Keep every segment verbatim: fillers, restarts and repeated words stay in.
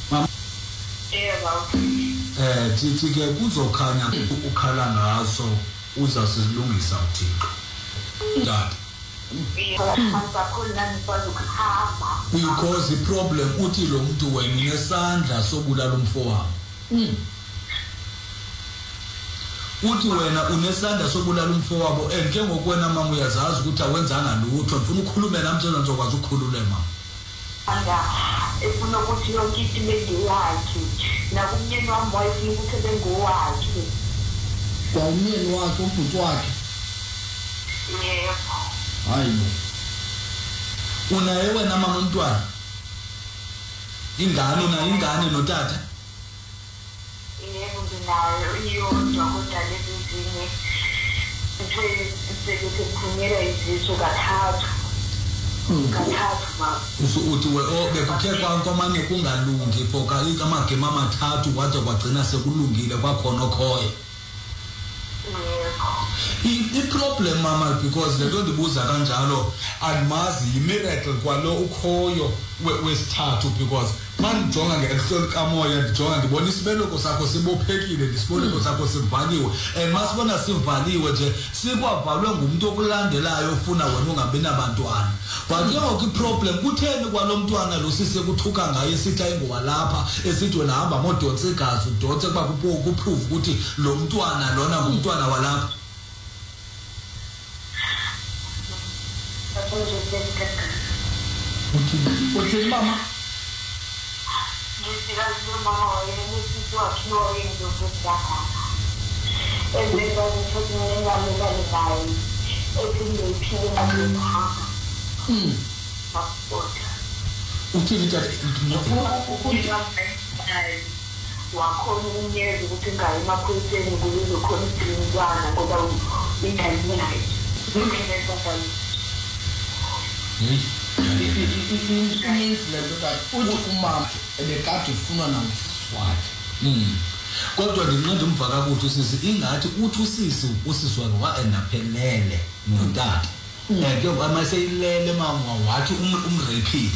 Eh thithi ke kuzokhanya ukukhala ngaso uza sizilungisa uThixo. Dad. Because the problem uthi lo muntu wena unesandla sobulala umfowabo. Uthi wena unesandla sobulala umfowabo enke ngokwena mama uyazazi ukuthi awenzanga lutho ufuna ukukhuluma namhlanje ngizokwazi ukukhulula mama. Anga efuna ukuthi yonke into yakhe nakumnyeni wami wayefuna ukuthi bengowakhe. Kwamnyeni wakhe umbhuti wakhe. Yebo. Hayibo. Unaye wena mama untwana? Ingane una ingane notata? Yebo nginayo iyodwa kodwa lezi zinye nje sekukhonyela izisu kathathu. Kathathu ma. Uthi we oh bekukhe kwamanye kungalungi foka amagema amathathu wathi kwagcina sekulungile kwakhona okhoye. I problem mama because le nto ndibuza kanjalo andimazi yimiracle kwalo ukhoyo wesithathu because mandijonga ngehlelo kamoya ndijonga ndibona isibeleko sakho sibophekile isibeleko sakho sivaliwe and masibona sivaliwe nje sikwavalwe ngumuntu okulandelayo ofuna wena ungabe nabantwana but yonke iproblem kutheni kwalo mntwana lo sise kuthuka ngaye sithi ayingowa lapha esithi wena hamba modonse igazi udonse kuba kuprove ukuthi lo mntwana lona ngumntwana walapha. Uthi mama Ngisika mama wayena isizo wakhe oyendo kusaka. Ebeza ukuthi ngingamela naye. Ephinde iphile ngapha. Mm. Passport. Uthi ngithathe Ukuthi wakhona unyezi ukuthi ngaye emaphoyiseni kuzo khona idingwana ngoba ingane naye. Ngiyeza kanjani. Means that uthi umama ebekade ufuna namswakhe. Mm. Kodwa nginqanda umvaka ukuthi usisi ingathi uthi usisi usisi wakhe waendaphelele notata. Eh ke amaseyilele mama wathi umrepile.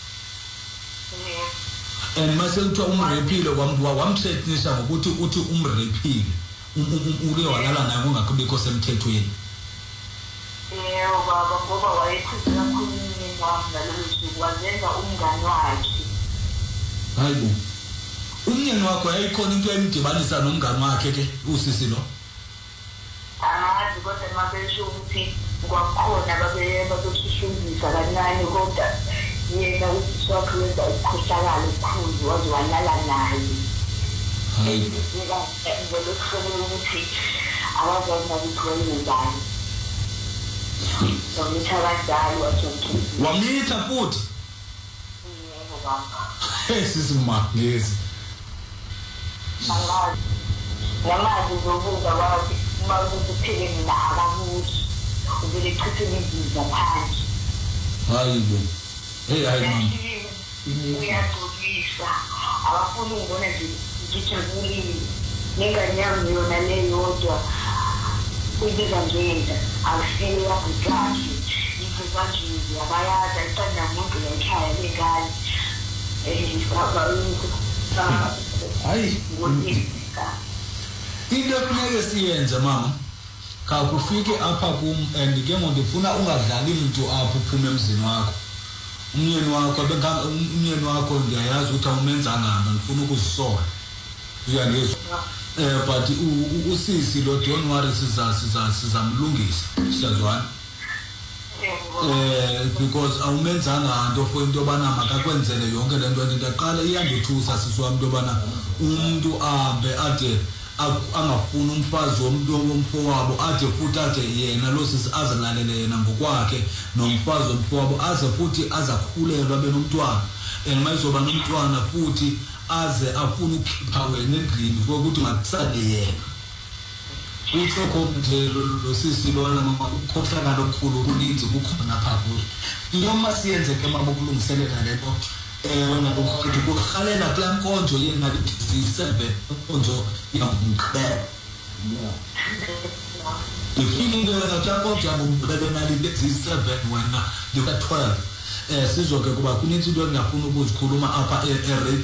And mase uthiwa umrepile wamthreatenisha ngokuthi uthi umrepile. Ule walala naye kungakubikho semthethweni. Yebo baba ngoba wayekhuza kakhulu ngami nalolu wazenza umngani wakhe. Hayibo. Umnyeni wakho yayikhona into emdibanisa nomngani wakhe ke usisi lo. Angazi kodwa mabesho ukuthi kwakhona babe bazoshishundisa kancane kodwa yena usisi wakhe wenza ukukhohlakala okukhulu waze walala naye. Hayibo. Ngelo khona ukuthi awazazi ukuthi ngani. Wamita badala wathi wamita futhi yebo baba esizimangezi bangazi yamazi zobuza wathi makuphele mina akabuzi ubele chithe izinto phansi. Hayibo hey hayi mama uyatolisa abafuna ukubona nje ngijabulile nengane yami yona leyodwa uyibiza ngenda awufike yakudlaki izivanje yabayaza icanda umuntu lekhaya lengane ezifaka hayi into kufanele siyenze mama ka kufike apha kum and ke ngondifuna ungadlali umuntu apho uphume emzini wakho umyeni wakho benga umyeni wakho ndiyayazi ukuthi awumenza ngani ngifuna ukuzisola uyangizwa. Eh but usisi lo don't worry siza siza sizamlungisa siyazwana. Eh because awumenzanga into for into bana makakwenzele yonke lento into aqala iyandithusa siswami into bana umuntu ahambe ade angafuna umfazi womuntu womfowabo ade futhi ade yena lo sisi azalalele yena ngokwakhe nomfazi womfowabo aze futhi azakhulelwa benomntwana emayizoba nomntwana futhi aze afuna ukukhipha wena endlini ukuthi makusale yena. Uthoko nje lo sisi lona mama ukhohlakala okukhulu kuninzi kukhona pha kuyo. Noma siyenze ke mama ukulungiselela lento eh wena ukuthi ukukhalela kula nkonzo yena seven nkonzo yamqhubela. Ifini ngeke ngiyakonja ngombhele mali lezi seven wena ndika twelve. Eh sizoke kuba kuninzi into engafuna ukuzikhuluma apha e